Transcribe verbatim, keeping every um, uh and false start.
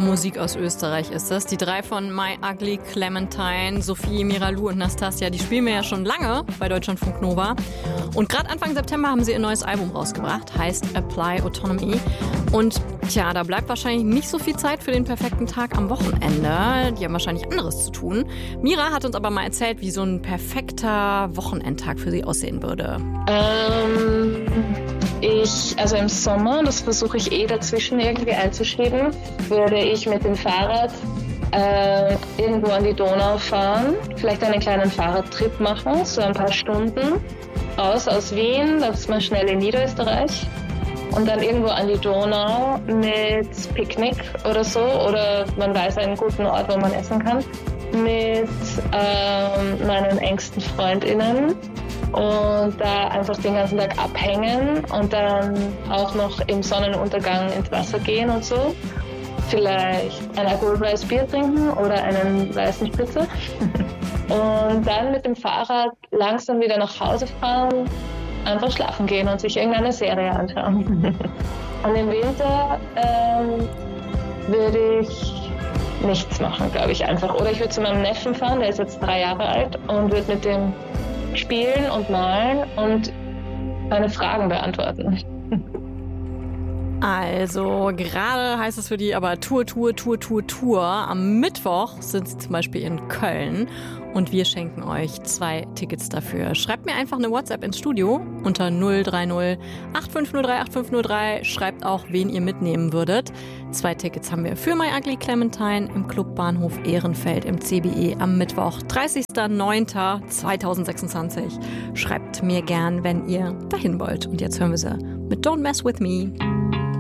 Musik aus Österreich ist das. Die drei von My Ugly Clementine, Sophie, Miralu und Nastasia, die spielen wir ja schon lange bei Deutschlandfunk Nova. Und gerade Anfang September haben sie ihr neues Album rausgebracht, heißt Apply Autonomy. Und tja, da bleibt wahrscheinlich nicht so viel Zeit für den perfekten Tag am Wochenende. Die haben wahrscheinlich anderes zu tun. Mira hat uns aber mal erzählt, wie so ein perfekter Wochenendtag für sie aussehen würde. Ähm, ich, also im Sommer, das versuche ich eh dazwischen irgendwie einzuschieben, würde ich mit dem Fahrrad äh, irgendwo an die Donau fahren, vielleicht einen kleinen Fahrradtrip machen, so ein paar Stunden, raus aus Wien, da ist man schnell in Niederösterreich. Und dann irgendwo an die Donau mit Picknick oder so. Oder man weiß einen guten Ort, wo man essen kann. Mit ähm, meinen engsten FreundInnen. Und da einfach den ganzen Tag abhängen. Und dann auch noch im Sonnenuntergang ins Wasser gehen und so. Vielleicht ein alkoholfreies Bier trinken oder einen weißen Spritzer. Und dann mit dem Fahrrad langsam wieder nach Hause fahren. Einfach schlafen gehen und sich irgendeine Serie anschauen. Und im Winter ähm, würde ich nichts machen, glaube ich einfach. Oder ich würde zu meinem Neffen fahren, der ist jetzt drei Jahre alt, und würde mit dem spielen und malen und meine Fragen beantworten. Also, gerade heißt es für die aber Tour, Tour, Tour, Tour, Tour. Am Mittwoch sind sie zum Beispiel in Köln und wir schenken euch zwei Tickets dafür. Schreibt mir einfach eine WhatsApp ins Studio unter null drei null acht fünf null drei acht fünf null drei. Schreibt auch, wen ihr mitnehmen würdet. Zwei Tickets haben wir für My Ugly Clementine im Club Bahnhof Ehrenfeld im C B E am Mittwoch, dreißigster neunter zweitausendsechsundzwanzig. Schreibt mir gern, wenn ihr dahin wollt. Und jetzt hören wir sie mit Don't Mess With Me.